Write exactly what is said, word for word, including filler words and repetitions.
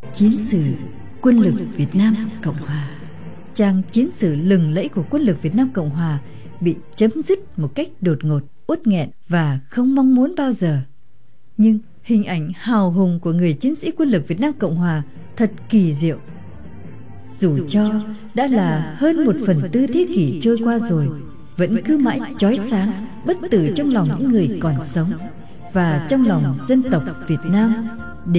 Chiến sử quân lực Việt Nam Cộng Hòa. Trang chiến sử lừng lẫy của quân lực Việt Nam Cộng Hòa bị chấm dứt một cách đột ngột, uất nghẹn và không mong muốn bao giờ. Nhưng hình ảnh hào hùng của người chiến sĩ quân lực Việt Nam Cộng Hòa thật kỳ diệu. Dù cho đã là hơn một phần tư thế kỷ trôi qua rồi, vẫn cứ mãi chói sáng, bất tử trong lòng những người còn sống và trong lòng dân tộc Việt Nam.